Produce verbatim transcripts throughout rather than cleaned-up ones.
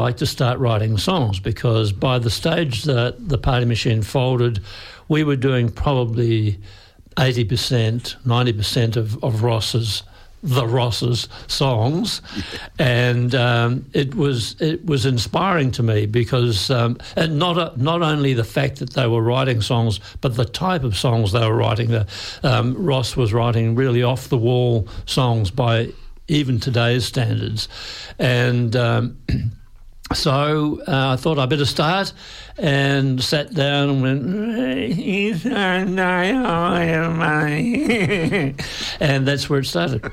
I like to start writing songs because by the stage that the Party Machine folded, we were doing probably eighty percent, ninety percent of, of Ross's, the Ross's songs. Yeah. And um, it was it was inspiring to me because, um, and not a, not only the fact that they were writing songs, but the type of songs they were writing. The, um, Ross was writing really off-the-wall songs by even today's standards. And Um, So uh, I thought I'd better start and sat down and went, and that's where it started.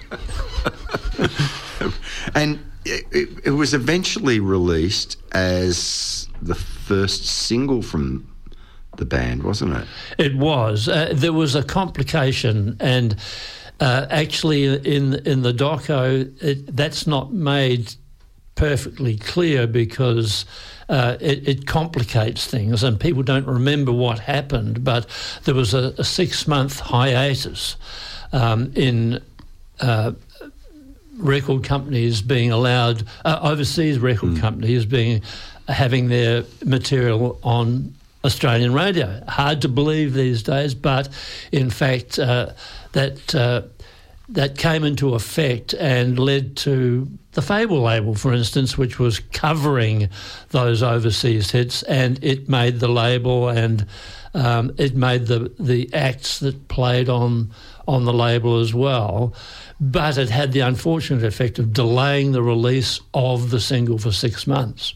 And it, it was eventually released as the first single from the band, wasn't it? It was. Uh, there was a complication, and uh, actually in in the doco, it, that's not made perfectly clear because uh, it, it complicates things and people don't remember what happened, but there was a, a six-month hiatus um, in uh, record companies being allowed, uh, overseas record mm. companies being having their material on Australian radio. Hard to believe these days, but in fact uh, that uh, that came into effect and led to the Fable label, for instance, which was covering those overseas hits, and it made the label and um, it made the the acts that played on on the label as well. But it had the unfortunate effect of delaying the release of the single for six months.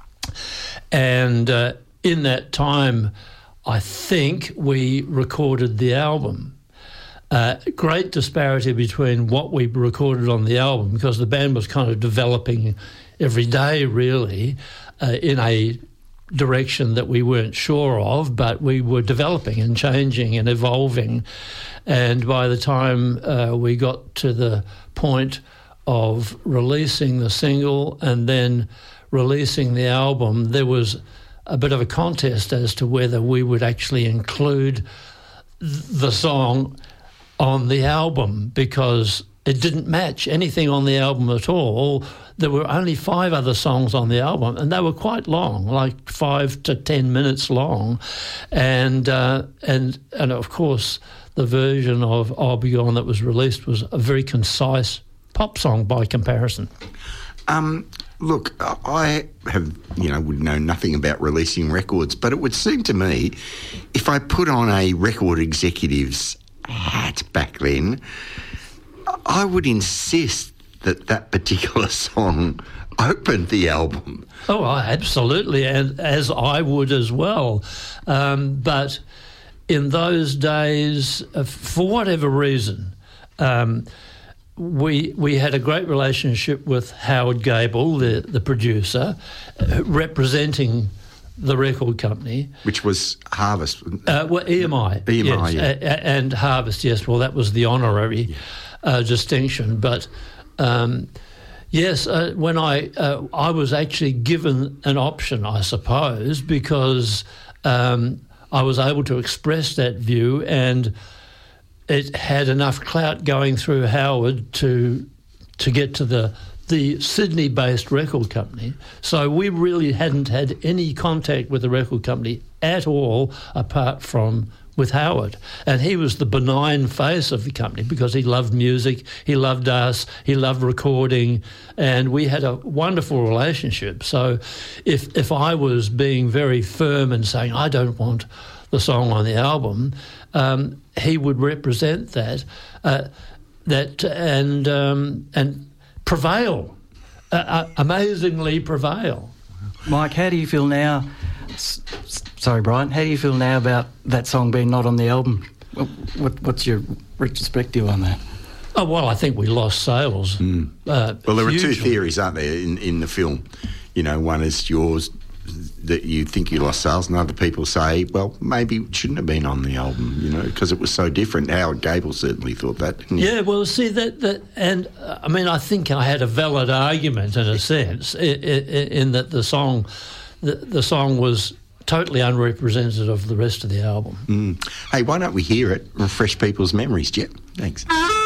And uh, in that time, I think we recorded the album. Uh, great disparity between what we recorded on the album because the band was kind of developing every day, really, uh, in a direction that we weren't sure of, but we were developing and changing and evolving. And by the time uh, we got to the point of releasing the single and then releasing the album, there was a bit of a contest as to whether we would actually include th- the song on the album because it didn't match anything on the album at all. There were only five other songs on the album, and they were quite long, like five to ten minutes long. And uh, and and of course, the version of I'll Be Gone that was released was a very concise pop song by comparison. Um, look, I have, you know, would know nothing about releasing records, but it would seem to me if I put on a record executive's hat back then, I would insist that that particular song opened the album. Oh, absolutely, and as I would as well. Um, but in those days, uh, for whatever reason, um, we we had a great relationship with Howard Gable, the, the producer, uh, representing the record company. Which was Harvest. Uh, well, E M I. E M I, yes, yeah. A- and Harvest, yes. Well, that was the honorary yeah. uh, distinction. But, um, yes, uh, when I uh, I was actually given an option, I suppose, because um, I was able to express that view and it had enough clout going through Howard to to get to the the Sydney-based record company. So we really hadn't had any contact with the record company at all apart from with Howard. And he was the benign face of the company because he loved music, he loved us, he loved recording, and we had a wonderful relationship. So if if I was being very firm and saying, I don't want the song on the album, um, he would represent that, uh, that and um, and prevail, uh, uh, amazingly prevail. Mike, how do you feel now? S- sorry, Brian. How do you feel now about that song being not on the album? What, what's your retrospective on that? Oh well, I think we lost sales. Mm. Uh, well, there hugely. are two theories, aren't there, in, in the film? You know, one is yours, that you think you lost sales, and other people say, well, maybe it shouldn't have been on the album, you know, because it was so different. Howard Gable certainly thought that, didn't he? Yeah, well, see, that, that and uh, I mean, I think I had a valid argument in a sense, in, in, in that the song, the, the song was totally unrepresentative of the rest of the album. Mm. Hey, why don't we hear it, refresh people's memories, Jet? Thanks.